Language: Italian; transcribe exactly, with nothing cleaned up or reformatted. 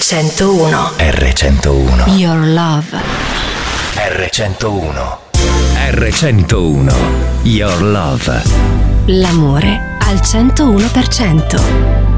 centouno. R centouno. Your love. R centouno. R centouno. Your love. L'amore al centouno per cento.